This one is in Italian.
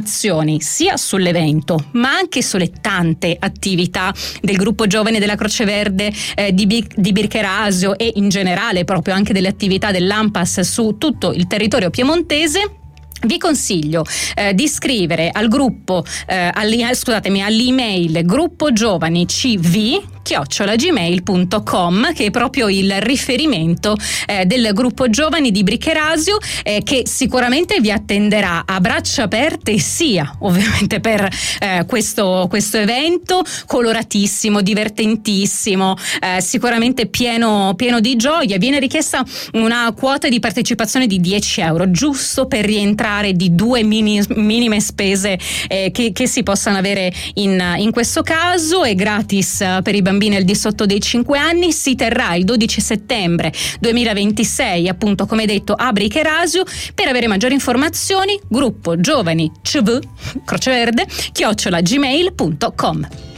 informazioni sia sull'evento ma anche sulle tante attività del gruppo giovani della Croce Verde di Bircherasio e in generale proprio anche delle attività dell'ANPAS su tutto il territorio piemontese, vi consiglio di scrivere al gruppo all'email gruppogiovanicv@gmail.com, che è proprio il riferimento del gruppo giovani di Bircherasio, che sicuramente vi attenderà a braccia aperte, sia ovviamente per questo evento coloratissimo, divertentissimo, sicuramente pieno di gioia. Viene richiesta una quota di partecipazione di 10 euro, giusto per rientrare di due minime spese che si possano avere in questo caso. È gratis per i bambini al di sotto dei 5 anni. Si terrà il 12 settembre 2026, appunto come detto, a Bircherasio. Per avere maggiori informazioni, gruppo giovani CV Croce Verde @gmail.com.